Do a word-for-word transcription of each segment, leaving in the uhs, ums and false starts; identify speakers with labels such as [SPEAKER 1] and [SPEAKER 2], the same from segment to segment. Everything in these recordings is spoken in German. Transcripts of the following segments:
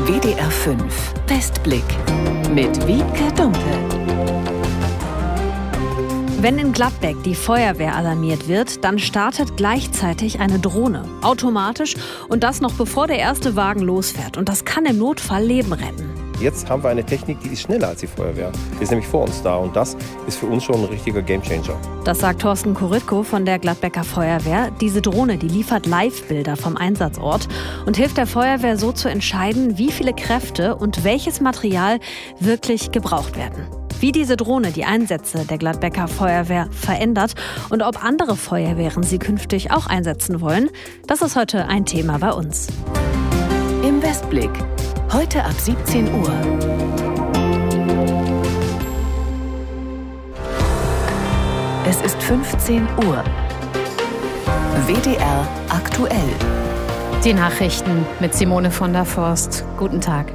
[SPEAKER 1] W D R fünf Westblick mit Wiebke Dumpe.
[SPEAKER 2] Wenn in Gladbeck die Feuerwehr alarmiert wird, dann startet gleichzeitig eine Drohne. Automatisch und das noch bevor der erste Wagen losfährt. Und das kann im Notfall Leben retten.
[SPEAKER 3] Jetzt haben wir eine Technik, die ist schneller als die Feuerwehr. Die ist nämlich vor uns da und das ist für uns schon ein richtiger Gamechanger.
[SPEAKER 2] Das sagt Thorsten Korytko von der Gladbecker Feuerwehr. Diese Drohne, die liefert Live-Bilder vom Einsatzort und hilft der Feuerwehr so zu entscheiden, wie viele Kräfte und welches Material wirklich gebraucht werden. Wie diese Drohne die Einsätze der Gladbecker Feuerwehr verändert und ob andere Feuerwehren sie künftig auch einsetzen wollen, das ist heute ein Thema bei uns.
[SPEAKER 1] Im Westblick. Heute ab siebzehn Uhr. Es ist fünfzehn Uhr. W D R aktuell.
[SPEAKER 4] Die Nachrichten mit Simone von der Forst. Guten Tag.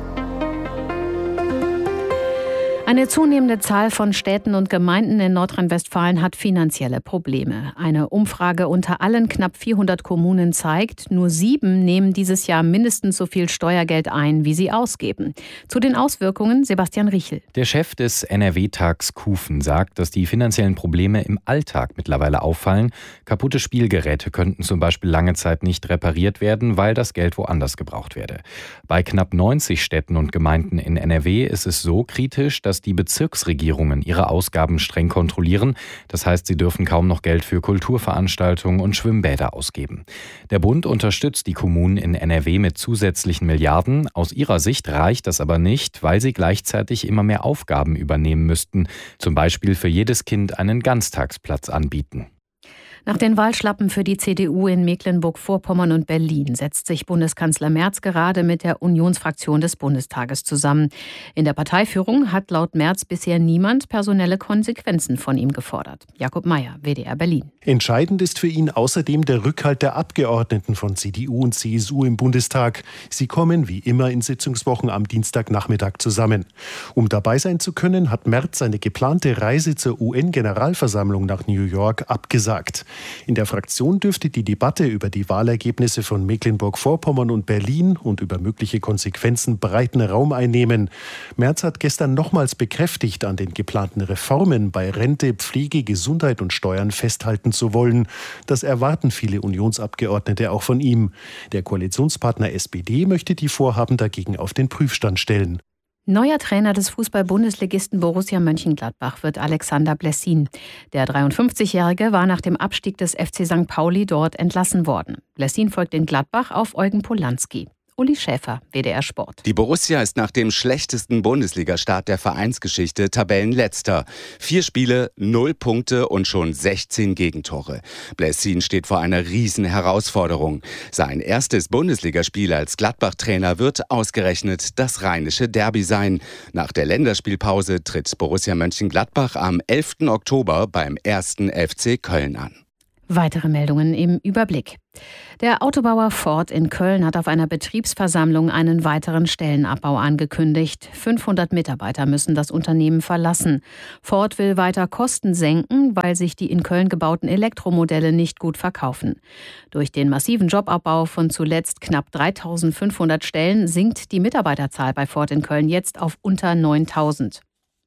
[SPEAKER 4] Eine zunehmende Zahl von Städten und Gemeinden in Nordrhein-Westfalen hat finanzielle Probleme. Eine Umfrage unter allen knapp vierhundert Kommunen zeigt, nur sieben nehmen dieses Jahr mindestens so viel Steuergeld ein, wie sie ausgeben. Zu den Auswirkungen Sebastian Riechel.
[SPEAKER 5] Der Chef des N R W-Tags Kufen sagt, dass die finanziellen Probleme im Alltag mittlerweile auffallen. Kaputte Spielgeräte könnten zum Beispiel lange Zeit nicht repariert werden, weil das Geld woanders gebraucht werde. Bei knapp neunzig Städten und Gemeinden in N R W ist es so kritisch, dass die Bezirksregierungen ihre Ausgaben streng kontrollieren. Das heißt, sie dürfen kaum noch Geld für Kulturveranstaltungen und Schwimmbäder ausgeben. Der Bund unterstützt die Kommunen in N R W mit zusätzlichen Milliarden. Aus ihrer Sicht reicht das aber nicht, weil sie gleichzeitig immer mehr Aufgaben übernehmen müssten. Zum Beispiel für jedes Kind einen Ganztagsplatz anbieten.
[SPEAKER 4] Nach den Wahlschlappen für die C D U in Mecklenburg-Vorpommern und Berlin setzt sich Bundeskanzler Merz gerade mit der Unionsfraktion des Bundestages zusammen. In der Parteiführung hat laut Merz bisher niemand personelle Konsequenzen von ihm gefordert. Jakob Mayer, W D R Berlin.
[SPEAKER 6] Entscheidend ist für ihn außerdem der Rückhalt der Abgeordneten von C D U und C S U im Bundestag. Sie kommen wie immer in Sitzungswochen am Dienstagnachmittag zusammen. Um dabei sein zu können, hat Merz seine geplante Reise zur U N-Generalversammlung nach New York abgesagt. In der Fraktion dürfte die Debatte über die Wahlergebnisse von Mecklenburg-Vorpommern und Berlin und über mögliche Konsequenzen breiten Raum einnehmen. Merz hat gestern nochmals bekräftigt, an den geplanten Reformen bei Rente, Pflege, Gesundheit und Steuern festhalten zu wollen. Das erwarten viele Unionsabgeordnete auch von ihm. Der Koalitionspartner S P D möchte die Vorhaben dagegen auf den Prüfstand stellen.
[SPEAKER 4] Neuer Trainer des Fußball-Bundesligisten Borussia Mönchengladbach wird Alexander Blessin. Der dreiundfünfzigjährige war nach dem Abstieg des F C Sankt Pauli dort entlassen worden. Blessin folgt in Gladbach auf Eugen Polanski. Uli Schäfer, W D R Sport.
[SPEAKER 7] Die Borussia ist nach dem schlechtesten Bundesligastart der Vereinsgeschichte Tabellenletzter. Vier Spiele, null Punkte und schon sechzehn Gegentore. Blessin steht vor einer riesen Herausforderung. Sein erstes Bundesligaspiel als Gladbach-Trainer wird ausgerechnet das rheinische Derby sein. Nach der Länderspielpause tritt Borussia Mönchengladbach am elften Oktober beim ersten F C Köln an.
[SPEAKER 4] Weitere Meldungen im Überblick. Der Autobauer Ford in Köln hat auf einer Betriebsversammlung einen weiteren Stellenabbau angekündigt. fünfhundert Mitarbeiter müssen das Unternehmen verlassen. Ford will weiter Kosten senken, weil sich die in Köln gebauten Elektromodelle nicht gut verkaufen. Durch den massiven Jobabbau von zuletzt knapp dreitausendfünfhundert Stellen sinkt die Mitarbeiterzahl bei Ford in Köln jetzt auf unter neuntausend.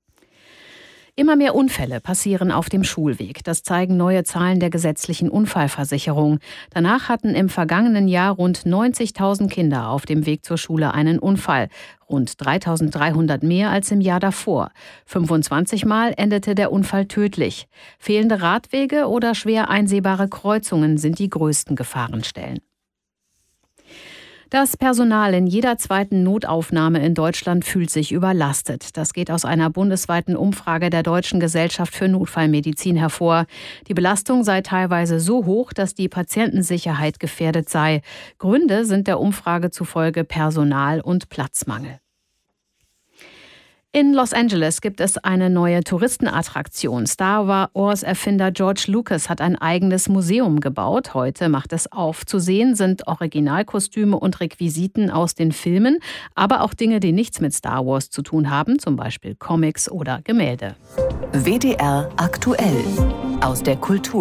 [SPEAKER 4] Immer mehr Unfälle passieren auf dem Schulweg. Das zeigen neue Zahlen der gesetzlichen Unfallversicherung. Danach hatten im vergangenen Jahr rund neunzigtausend Kinder auf dem Weg zur Schule einen Unfall. Rund dreitausenddreihundert mehr als im Jahr davor. fünfundzwanzig Mal endete der Unfall tödlich. Fehlende Radwege oder schwer einsehbare Kreuzungen sind die größten Gefahrenstellen. Das Personal in jeder zweiten Notaufnahme in Deutschland fühlt sich überlastet. Das geht aus einer bundesweiten Umfrage der Deutschen Gesellschaft für Notfallmedizin hervor. Die Belastung sei teilweise so hoch, dass die Patientensicherheit gefährdet sei. Gründe sind der Umfrage zufolge Personal- und Platzmangel. In Los Angeles gibt es eine neue Touristenattraktion. Star Wars-Erfinder George Lucas hat ein eigenes Museum gebaut. Heute macht es auf. Zu sehen sind Originalkostüme und Requisiten aus den Filmen, aber auch Dinge, die nichts mit Star Wars zu tun haben, zum Beispiel Comics oder Gemälde.
[SPEAKER 1] W D R aktuell aus der Kultur.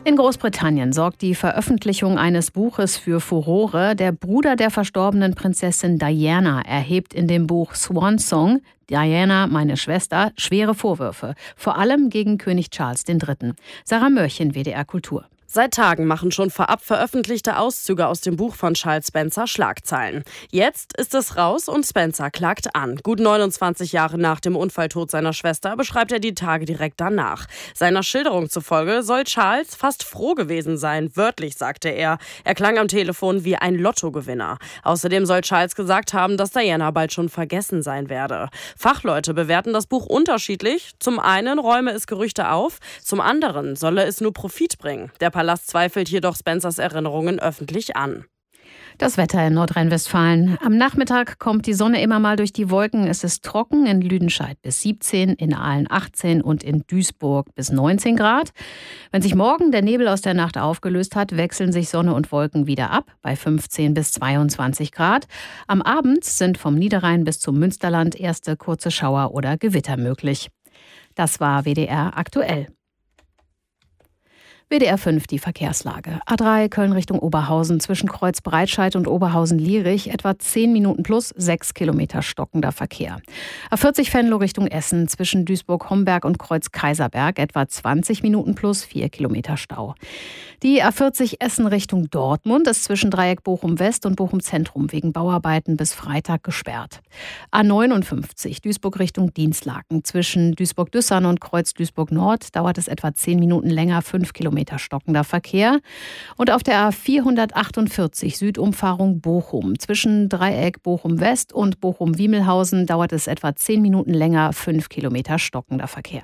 [SPEAKER 4] In Großbritannien sorgt die Veröffentlichung eines Buches für Furore. Der Bruder der verstorbenen Prinzessin Diana erhebt in dem Buch Swan Song, Diana, meine Schwester, schwere Vorwürfe. Vor allem gegen König Charles der Dritte. Sarah Mörchen, W D R Kultur.
[SPEAKER 8] Seit Tagen machen schon vorab veröffentlichte Auszüge aus dem Buch von Charles Spencer Schlagzeilen. Jetzt ist es raus und Spencer klagt an. Gut neunundzwanzig Jahre nach dem Unfalltod seiner Schwester beschreibt er die Tage direkt danach. Seiner Schilderung zufolge soll Charles fast froh gewesen sein. Wörtlich sagte er. Er klang am Telefon wie ein Lottogewinner. Außerdem soll Charles gesagt haben, dass Diana bald schon vergessen sein werde. Fachleute bewerten das Buch unterschiedlich. Zum einen räume es Gerüchte auf, zum anderen solle es nur Profit bringen. Der Palast zweifelt jedoch Spencers Erinnerungen öffentlich an.
[SPEAKER 4] Das Wetter in Nordrhein-Westfalen. Am Nachmittag kommt die Sonne immer mal durch die Wolken. Es ist trocken, in Lüdenscheid bis siebzehn, in Aalen achtzehn und in Duisburg bis neunzehn Grad. Wenn sich morgen der Nebel aus der Nacht aufgelöst hat, wechseln sich Sonne und Wolken wieder ab bei fünfzehn bis zweiundzwanzig Grad. Am Abend sind vom Niederrhein bis zum Münsterland erste kurze Schauer oder Gewitter möglich. Das war W D R aktuell. W D R fünf, die Verkehrslage. A drei Köln Richtung Oberhausen zwischen Kreuz Breitscheid und Oberhausen-Lierich etwa zehn Minuten plus sechs Kilometer stockender Verkehr. A vierzig Venlo Richtung Essen zwischen Duisburg-Homberg und Kreuz Kaiserberg etwa zwanzig Minuten plus vier Kilometer Stau. Die A vierzig Essen Richtung Dortmund ist zwischen Dreieck Bochum-West und Bochum-Zentrum wegen Bauarbeiten bis Freitag gesperrt. A neunundfünfzig Duisburg Richtung Dienstlaken zwischen Duisburg-Düssern und Kreuz Duisburg-Nord dauert es etwa zehn Minuten länger, fünf Kilometer stockender Verkehr. Und auf der A vierhundertachtundvierzig Südumfahrung Bochum zwischen Dreieck Bochum-West und Bochum-Wiemelhausen dauert es etwa zehn Minuten länger, fünf Kilometer stockender Verkehr.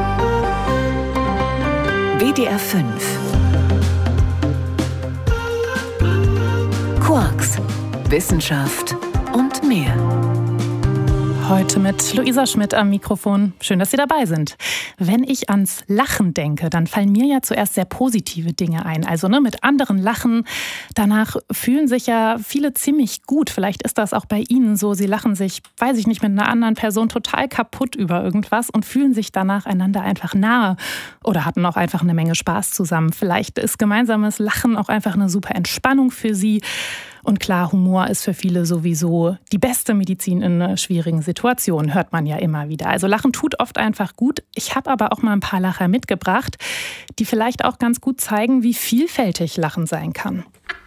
[SPEAKER 1] W D R fünf. Quarks, Wissenschaft und mehr.
[SPEAKER 9] Heute mit Luisa Schmidt am Mikrofon. Schön, dass Sie dabei sind. Wenn ich ans Lachen denke, dann fallen mir ja zuerst sehr positive Dinge ein. Also ne, mit anderen lachen. Danach fühlen sich ja viele ziemlich gut. Vielleicht ist das auch bei Ihnen so. Sie lachen sich, weiß ich nicht, mit einer anderen Person total kaputt über irgendwas und fühlen sich danach einander einfach nahe oder hatten auch einfach eine Menge Spaß zusammen. Vielleicht ist gemeinsames Lachen auch einfach eine super Entspannung für Sie. Und klar, Humor ist für viele sowieso die beste Medizin in einer schwierigen Situation, hört man ja immer wieder. Also Lachen tut oft einfach gut. Ich habe aber auch mal ein paar Lacher mitgebracht, die vielleicht auch ganz gut zeigen, wie vielfältig Lachen sein kann.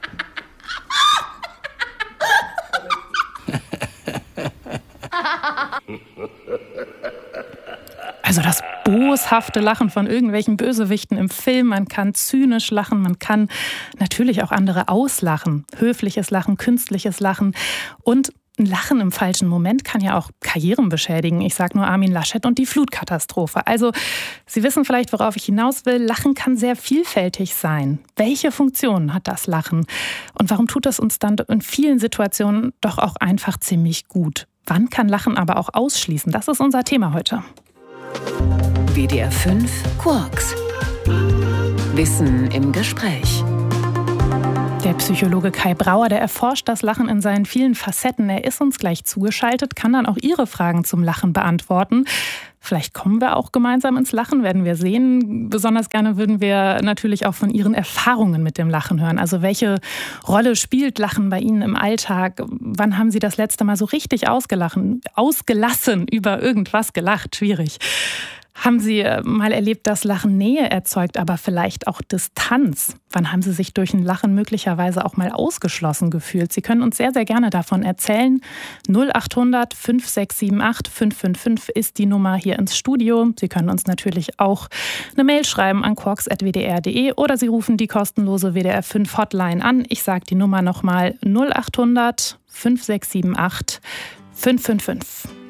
[SPEAKER 9] Also das boshafte Lachen von irgendwelchen Bösewichten im Film. Man kann zynisch lachen, man kann natürlich auch andere auslachen. Höfliches Lachen, künstliches Lachen. Und ein Lachen im falschen Moment kann ja auch Karrieren beschädigen. Ich sage nur Armin Laschet und die Flutkatastrophe. Also Sie wissen vielleicht, worauf ich hinaus will. Lachen kann sehr vielfältig sein. Welche Funktionen hat das Lachen? Und warum tut es uns dann in vielen Situationen doch auch einfach ziemlich gut? Wann kann Lachen aber auch ausschließen? Das ist unser Thema heute.
[SPEAKER 1] W D R fünf Quarks. Wissen im Gespräch.
[SPEAKER 9] Der Psychologe Kai Brauer, der erforscht das Lachen in seinen vielen Facetten. Er ist uns gleich zugeschaltet, kann dann auch Ihre Fragen zum Lachen beantworten. Vielleicht kommen wir auch gemeinsam ins Lachen, werden wir sehen. Besonders gerne würden wir natürlich auch von Ihren Erfahrungen mit dem Lachen hören. Also welche Rolle spielt Lachen bei Ihnen im Alltag? Wann haben Sie das letzte Mal so richtig ausgelachen, ausgelassen über irgendwas gelacht? Schwierig. Haben Sie mal erlebt, dass Lachen Nähe erzeugt, aber vielleicht auch Distanz? Wann haben Sie sich durch ein Lachen möglicherweise auch mal ausgeschlossen gefühlt? Sie können uns sehr, sehr gerne davon erzählen. null acht hundert fünf sechs sieben acht fünf fünf fünf ist die Nummer hier ins Studio. Sie können uns natürlich auch eine Mail schreiben an quarks at w d r punkt d e oder Sie rufen die kostenlose W D R fünf Hotline an. Ich sage die Nummer nochmal: null acht hundert fünf sechs sieben acht fünf fünf fünf.